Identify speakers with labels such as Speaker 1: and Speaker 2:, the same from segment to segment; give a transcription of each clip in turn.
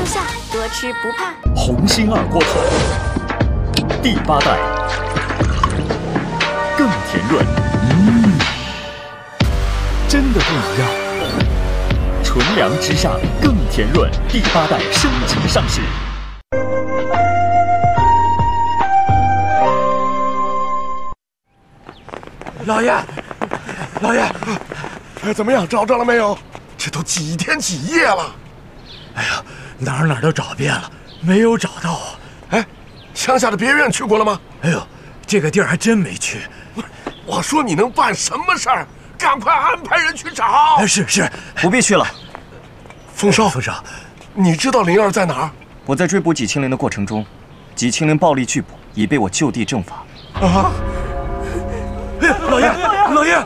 Speaker 1: 树下，多吃不怕。
Speaker 2: 红星二锅头第8代，更甜润，真的不一样。纯粮之上更甜润，第8代升级上市。
Speaker 3: 老爷，老爷，怎么样？找着了没有？这都几天几夜了。
Speaker 4: 哎呀，哪儿都找遍了，没有找到啊。
Speaker 3: 哎，乡下的别院去过了吗？
Speaker 4: 哎呦，这个地儿还真没去。
Speaker 3: 我说你能办什么事儿？赶快安排人去找。
Speaker 4: 哎，是，
Speaker 2: 不必去了。
Speaker 3: 丰收，你知道灵儿在哪儿？
Speaker 2: 我在追捕纪清灵的过程中，纪清灵暴力拒捕，已被我就地正法。
Speaker 3: 啊！哎，老爷！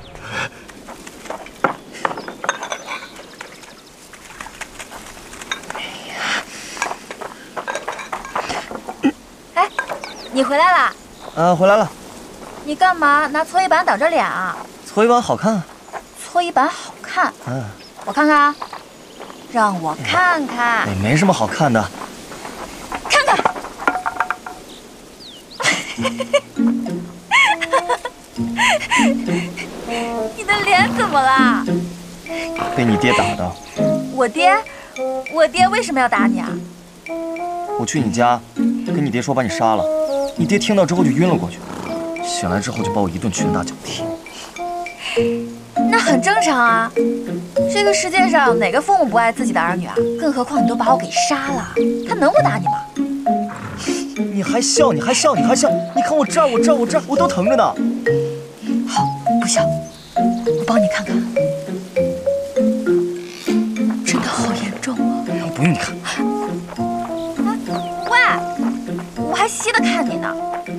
Speaker 1: 哎，你回来啦？
Speaker 2: 回来了。
Speaker 1: 你干嘛拿搓衣板挡着脸啊？
Speaker 2: 搓衣板好看啊。
Speaker 1: 搓衣板好看？我看看啊，让我看看。
Speaker 2: 没什么好看的。
Speaker 1: 看看。你的脸怎么了？
Speaker 2: 被你爹打的。
Speaker 1: 我爹为什么要打你啊？
Speaker 2: 我去你家，跟你爹说把你杀了，你爹听到之后就晕了过去，醒来之后就把我一顿拳打脚踢。
Speaker 1: 那很正常啊，这个世界上哪个父母不爱自己的儿女啊？更何况你都把我给杀了，他能不打你吗？
Speaker 2: 你还笑？你看我这儿，我都疼着呢。
Speaker 1: 好，不笑，我帮你看看，真的好严重啊！
Speaker 2: 不用你看。
Speaker 1: 喂，我还细细的看你呢。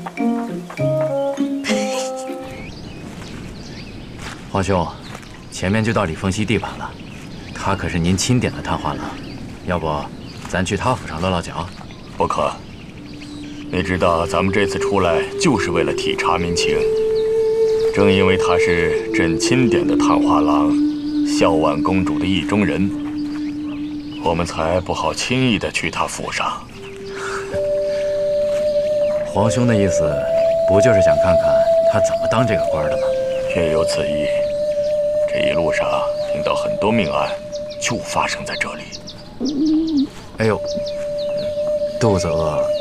Speaker 5: 皇兄，前面就到李凤熙地盘了，他可是您钦点的探花郎，要不咱去他府上落落脚？
Speaker 6: 不可，你知道咱们这次出来就是为了体察民情，正因为他是朕钦点的探花郎，孝婉公主的意中人，我们才不好轻易的去他府上。
Speaker 5: 皇兄的意思，不就是想看看他怎么当这个官的吗？
Speaker 6: 确有此意。这一路上听到很多命案，就发生在这里。
Speaker 5: 哎呦，肚子饿了。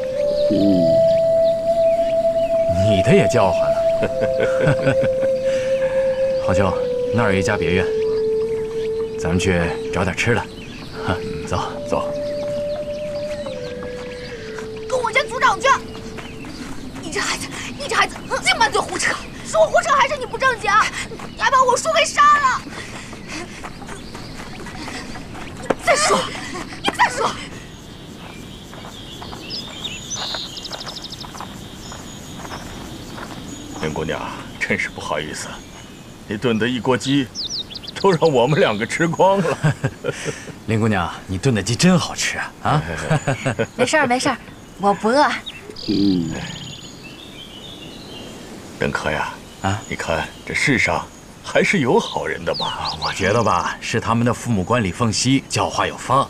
Speaker 5: 你的也叫唤了。皇兄，那儿有一家别院，咱们去找点吃的。走。
Speaker 7: 跟我家族长去！你这孩子，净满嘴胡扯！是我胡扯还是你不正经？你还把我叔给杀了！再说，你再说！
Speaker 6: 林姑娘，真是不好意思，你炖的一锅鸡，都让我们2个吃光了。
Speaker 5: 林姑娘，你炖的鸡真好吃啊！
Speaker 1: 没事儿，我不饿。
Speaker 6: 任科呀，你看这世上还是有好人的吧？
Speaker 5: 我觉得吧，是他们的父母官李凤熙教化有方。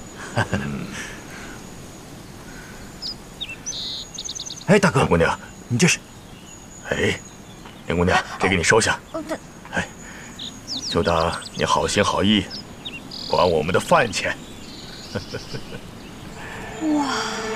Speaker 5: 哎，大哥，
Speaker 6: 林姑娘，
Speaker 5: 你这是？
Speaker 6: 哎，林姑娘，这给你收下。哎，就当你好心好意，管我们的饭钱。
Speaker 1: 哇，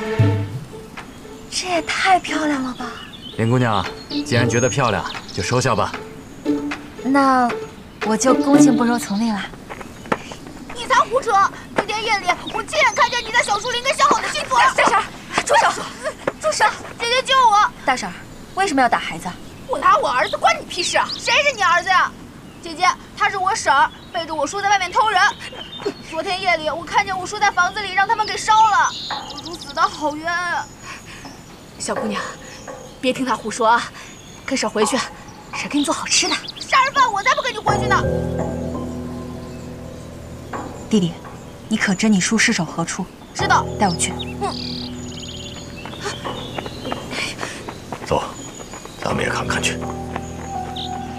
Speaker 1: 这也太漂亮了吧！
Speaker 5: 林姑娘，既然觉得漂亮，就收下吧。
Speaker 1: 那我就恭敬不入从命了。
Speaker 7: 你才胡扯！那天夜里，我亲眼看见你在小树林跟小好的亲嘴。
Speaker 1: 大婶，住手！
Speaker 7: 姐姐救我！
Speaker 1: 大婶，为什么要打孩子？
Speaker 7: 我打我儿子关你屁事啊！谁是你儿子呀？姐姐，她是我婶儿，背着我叔在外面偷人。昨天夜里，我看见我叔在房子里让他们给烧了，我叔死得好冤啊！小姑娘，别听他胡说啊，跟婶回去，婶给你做好吃的。杀人犯，我才不跟你回去呢！
Speaker 1: 弟弟，你可知你叔尸首何处？
Speaker 7: 知道，
Speaker 1: 带我去。
Speaker 6: 走，咱们也看看去。